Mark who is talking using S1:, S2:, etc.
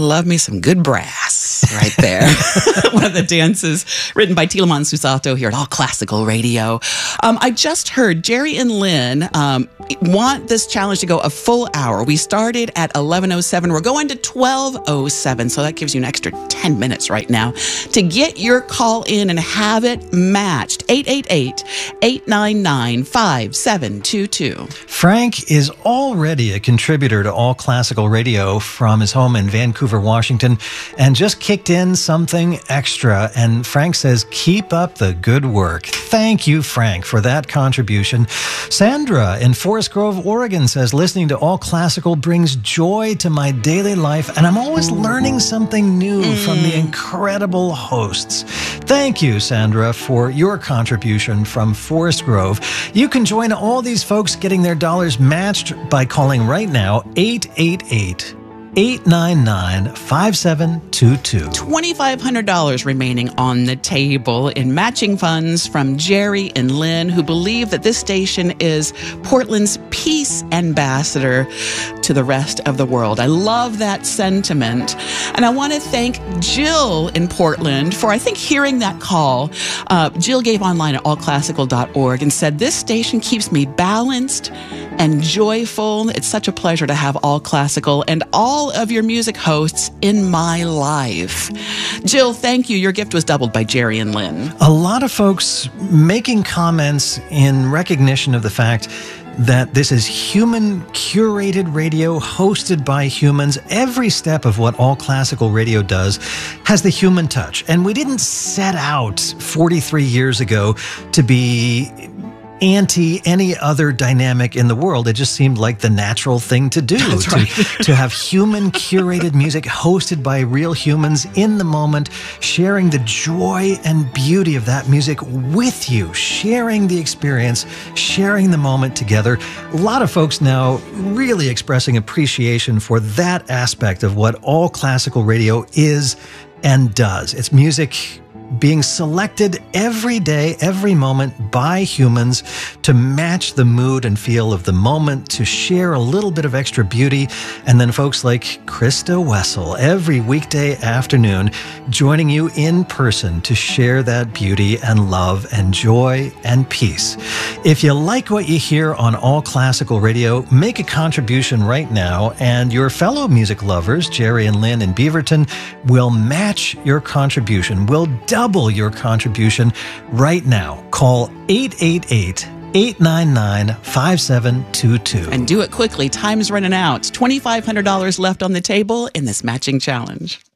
S1: love me some good brass right there. One of the dances written by Tieleman Susato here at All Classical Radio. I just heard Jerry and Lynn want this challenge to go a full hour. We started at 11:07. We're going to 12:07, so that gives you an extra 10 minutes right now to get your call in and have it matched. 888-899-5722.
S2: Frank is already a contributor to All Classical Radio from his home in Vancouver, Washington, and just kicked in something extra. And Frank says, keep up the good work. Thank you, Frank, for that contribution. Sandra in Forest Grove, Oregon says, listening to All Classical brings joy to my daily life, and I'm always learning something new from the incredible hosts. Thank you, Sandra, for your contribution from Forest Grove. You can join all these folks getting their dollars matched by calling right now, 888-899-5722.
S1: $2,500 remaining on the table in matching funds from Jerry and Lynn, who believe that this station is Portland's peace ambassador to the rest of the world. I love that sentiment. And I want to thank Jill in Portland for, I think, hearing that call. Jill gave online at allclassical.org and said, this station keeps me balanced and joyful. It's such a pleasure to have All Classical and all of your music hosts in my life. Jill, thank you. Your gift was doubled by Jerry and Lynn.
S2: A lot of folks making comments in recognition of the fact that this is human curated radio hosted by humans. Every step of what All Classical Radio does has the human touch. And we didn't set out 43 years ago to be anti any other dynamic in the world. It just seemed like the natural thing to do.
S1: That's right.
S2: to have human curated music hosted by real humans in the moment, sharing the joy and beauty of that music with you, sharing the experience, sharing the moment together. A lot of folks now really expressing appreciation for that aspect of what All Classical Radio is and does. It's music being selected every day, every moment by humans to match the mood and feel of the moment, to share a little bit of extra beauty. And then folks like Krista Wessel every weekday afternoon joining you in person to share that beauty and love and joy and peace. If you like what you hear on All Classical Radio, make a contribution right now, and your fellow music lovers, Jerry and Lynn in Beaverton, will match your contribution. Will double your contribution right now. Call 888-899-5722.
S1: And do it quickly. Time's running out. $2,500 left on the table in this matching challenge.